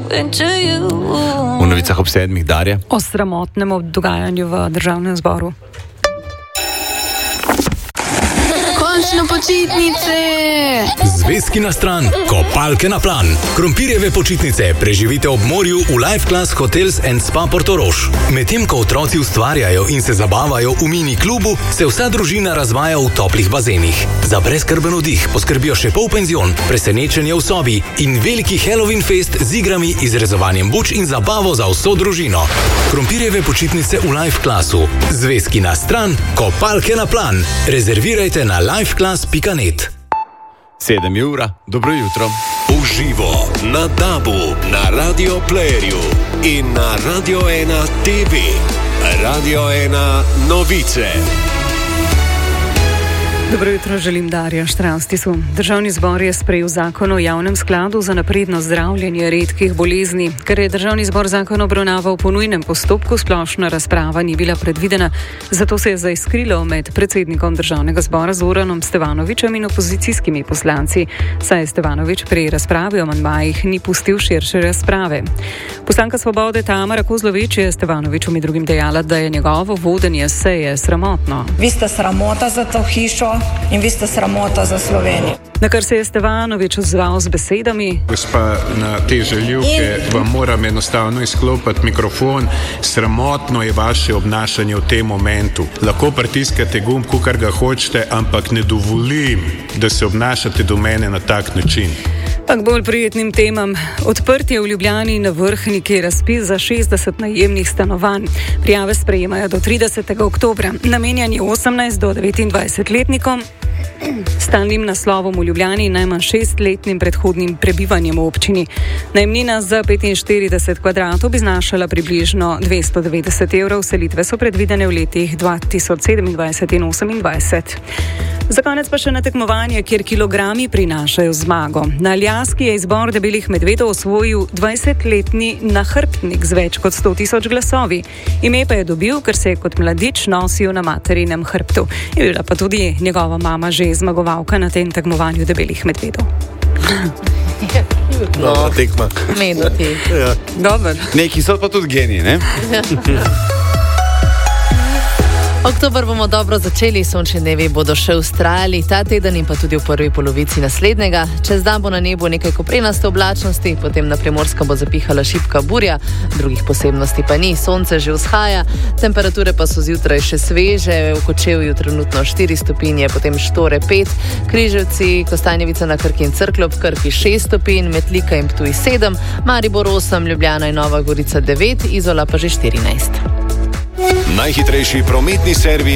V novicah ob 7. Darja. O sramotnem dogajanju v Državnem zboru. Končno počitnice! Zvezki na stran, kopalke na plan. Krompirjeve počitnice preživite ob morju v Life Class Hotels and Spa Portorož. Medtem ko otroci ustvarjajo in se zabavajo v mini klubu, se vsa družina razvaja v toplih bazenih. Za brezskrben oddih poskrbijo še polpenzion, presenečenje v sobi in veliki Halloween fest z igrami, izrezovanjem buč in zabavo za vso družino. Krompirjeve počitnice v Life Classu. Zvezki na stran, kopalke na plan. Rezervirajte na lifeclass.net. 7 ura, dobro jutro. Uživo na DAB-u, na Radio Playerju in na Radio 1 TV. Radio 1 novice. Dobro jutro, želim Darja Štravstisu. Državni zbor je sprejel zakon o javnem skladu za napredno zdravljenje redkih bolezni. Ker je Državni zbor zakon obravnaval po nujnem postopku, splošna razprava ni bila predvidena. Zato se je zaiskrilo med predsednikom Državnega zbora Zoranom Stevanovićem in opozicijskimi poslanci. Saj je Stevanović pri razpravi o amandmajih ni pustil širše razprave. Poslanka Svobode Tamara Kozlovič je Stevanoviću med drugim dejala, da je njegovo vodenje seje sramotno. Vi ste sramota za to hišo in vi ste sramota za Slovenijo. Na kar se je Stevanović odzval z besedami: Gospa, na te žaljivke vam moram enostavno izklopiti mikrofon. Sramotno je vaše obnašanje v tem momentu. Lahko pritiskate gumb, kakor ga hočete, ampak ne dovolim, da se obnašate do mene na tak način. Pa k bolj prijetnim temam. Odprt je v Ljubljani na Vrhniki razpis za 60 najemnih stanovanj. Prijave sprejemajo do 30. oktobra. Namenjen je 18 do 29 letnikom, stalnim naslovom v Ljubljani in najmanj 6-letnim predhodnim prebivanjem v občini. Najemnina za 45 kvadratov bi znašala približno 290 evrov, selitve so predvidene v letih 2027 in 2028. Za konec pa še na tekmovanje, kjer kilogrami prinašajo zmago. Na Aljaski je izbor debelih medvedov osvojil 20-letni nahrbtnik z več kot 100.000 glasovi. Ime pa je dobil, ker se je kot mladič nosil na materinem hrbtu. Je bila pa tudi njegova mama že zmagovalka na tem tekmovanju debelih medvedov. Dobra tekma. Ja. Dobar. Neki so pa tudi geni, ne? Oktober bomo dobro začeli, sončni dnevi bodo še vztrajali ta teden in pa tudi v prvi polovici naslednjega. Čez dan bo na nebu nekaj koprenaste oblačnosti, potem na Primorskem bo zapihala šibka burja, drugih posebnosti pa ni. Sonce že vzhaja, temperature pa so zjutraj še sveže, v Kočevju trenutno 4 stopinje, potem Štore 5, Križevci, Kostanjevica na Krki in Cerklop, Krki 6 stopinj, Metlika in Ptuj 7, Maribor 8, Ljubljana in Nova Gorica 9, Izola pa že 14. Najhitrejši prometni servis